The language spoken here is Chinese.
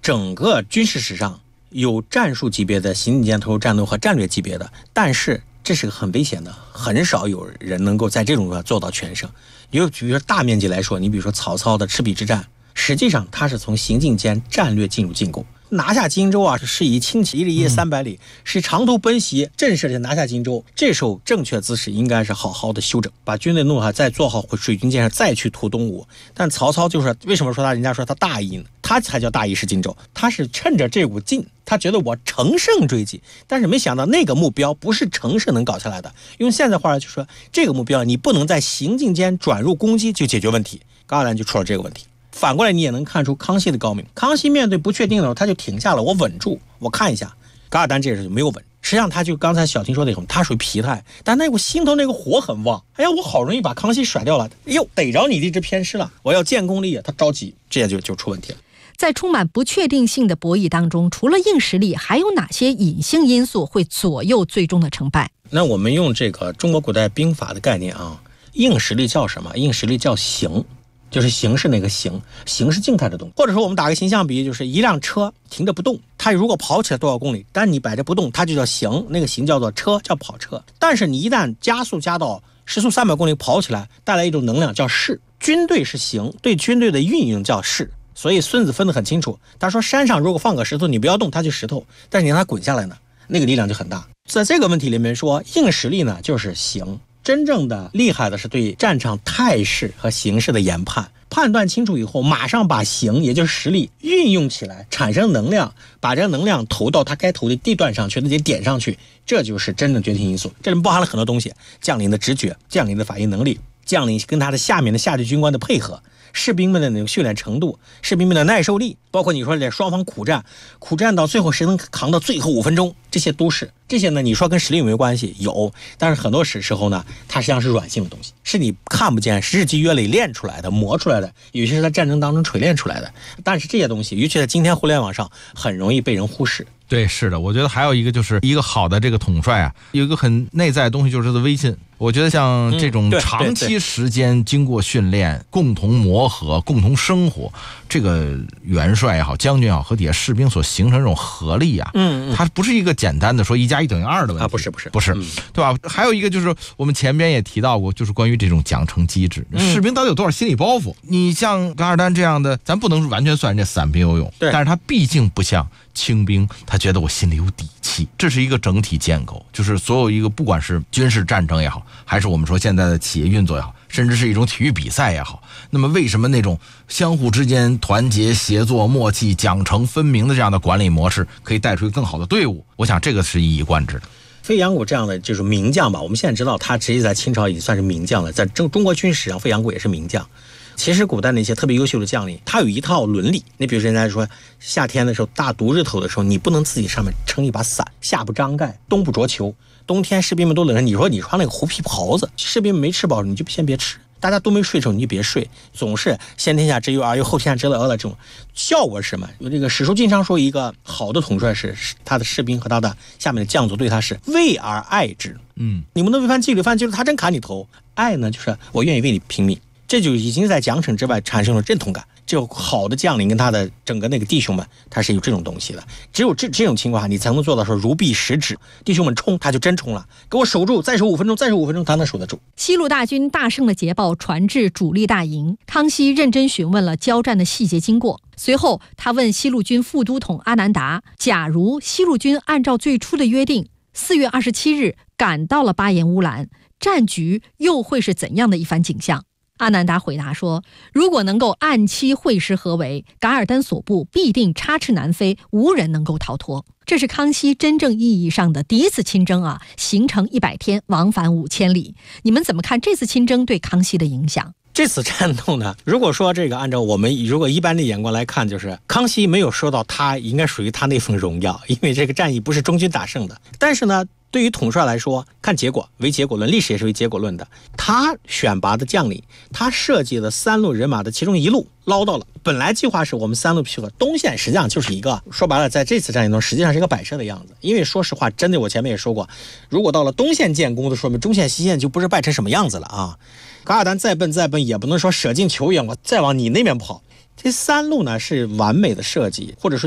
整个军事史上有战术级别的行进间投入战斗和战略级别的，但是这是个很危险的，很少有人能够在这种情况做到全胜。比如说大面积来说，你比如说曹操的赤壁之战，实际上他是从行进间战略进入进攻，拿下荆州啊，是以轻骑1日1夜300里，是长途奔袭，震慑着拿下荆州。这时候正确姿势应该是好好的休整，把军队弄好，再做好水军建设，再去屠东吴。但曹操就是为什么说人家说他大意呢？他才叫大意失荆州，他是趁着这股劲，他觉得我乘胜追击，但是没想到那个目标不是乘胜能搞下来的。用现在话就说，这个目标你不能在行进间转入攻击就解决问题，高尔丹就出了这个问题。反过来你也能看出康熙的高明，康熙面对不确定的时候他就停下了，我稳住，我看一下。噶尔丹这时候就没有稳，实际上他就刚才小婷说那种，他属于疲态，但那我心头那个火很旺。哎呀，我好容易把康熙甩掉了，哎呦，逮着你这只偏师了，我要建功立业，他着急，这就出问题了。 在充满不确定性的博弈当中，除了硬实力，还有哪些隐性因素会左右最终的成败？ 那我们用这个中国古代兵法的概念啊，硬实力叫什么？硬实力叫形，就是形是那个形，形是静态的东西。或者说我们打个形象比喻，就是一辆车停着不动，它如果跑起来多少公里，但你摆着不动，它就叫形，那个形叫做车，叫跑车。但是你一旦加速加到时速300公里跑起来，带来一种能量叫势。军队是形，对军队的运用叫势。所以孙子分得很清楚，他说山上如果放个石头，你不要动，它就石头，但是你让它滚下来呢，那个力量就很大。在这个问题里面说，硬实力呢就是形，真正的厉害的是对战场态势和形势的研判，判断清楚以后，马上把形也就是实力运用起来，产生能量，把这个能量投到它该投的地段上去，那些点上去，这就是真正决定因素。这里面包含了很多东西，将领的直觉，将领的反应能力，将领跟他的下面的下级军官的配合，士兵们的那个训练程度，士兵们的耐受力，包括你说这双方苦战到最后谁能扛到最后5分钟，这些都是。这些呢，你说跟实力有没有关系？有，但是很多时候呢，它实际上是软性的东西，是你看不见，日积月累练出来的，磨出来的，有些是在战争当中锤炼出来的。但是这些东西，尤其在今天互联网上，很容易被人忽视。 对，是的，我觉得还有一个就是一个好的这个统帅啊，有一个很内在的东西，就是他的威信。我觉得像这种长期时间经过训练，共同磨合，共同生活，这个元帅也好，将军也好，和底下士兵所形成这种合力啊，它不是一个简单的说1+1等于2的问题啊，不是，对吧？还有一个就是我们前边也提到过，就是关于这种奖惩机制，士兵到底有多少心理包袱？你像噶尔丹这样的，咱不能完全算人家散兵游勇，但是他毕竟不像轻兵，他觉得我心里有底气，这是一个整体建构，就是所有一个不管是军事战争也好，还是我们说现在的企业运作也好，甚至是一种体育比赛也好，那么为什么那种相互之间团结协作默契奖惩分明的这样的管理模式可以带出更好的队伍？我想这个是一以贯之的。 费扬古这样的就是名将吧，我们现在知道他直接在清朝已经算是名将了，在中国军事史上费扬古也是名将。其实古代那些特别优秀的将领，他有一套伦理。你比如人家说夏天的时候，大毒日头的时候，你不能自己上面撑一把伞，夏不张盖，冬不着裘。冬天士兵们都冷着，你说你穿那个狐皮袍子，士兵们没吃饱，你就先别吃。大家都没睡的时候，你就别睡。总是先天下之忧而忧，后天下之乐而乐，这种效果是什么？这个史书经常说，一个好的统帅是他的士兵和他的下面的将卒对他是畏而爱之。你不能违反纪律，犯纪律他真砍你头。爱呢，就是我愿意为你拼命。这就已经在奖惩之外产生了认同感。就好的将领跟他的整个那个弟兄们，他是有这种东西的。只有这种情况下，你才能做到说如臂使指，弟兄们冲，他就真冲了，给我守住，再守5分钟，再守5分钟，他能守得住。 西路大军大胜的捷报传至主力大营，康熙认真询问了交战的细节经过。随后，他问西路军副都统阿南达，假如西路军按照最初的约定，4月27日赶到了巴彦乌兰，战局又会是怎样的一番景象？阿南达回答说，如果能够按期会师合围，噶尔丹所部必定插翅难飞，无人能够逃脱。这是康熙真正意义上的第一次亲征啊，行程100天，往返5000里。你们怎么看这次亲征对康熙的影响？ 这次战斗呢，如果说这个按照我们如果一般的眼光来看，就是康熙没有收到他应该属于他那份荣耀，因为这个战役不是中军打胜的。但是呢，对于统帅来说，看结果为结果论，历史也是为结果论的。他选拔的将领，他设计的3路人马的其中1路捞到了。本来计划是我们3路配合东线，实际上就是一个说白了，在这次战役中实际上是一个摆设的样子。因为说实话，真的我前面也说过，如果到了东线建功的，说明中线西线就不知败成什么样子了啊。噶尔丹再笨也不能说舍近求远，我再往你那边跑。这3路呢是完美的设计，或者说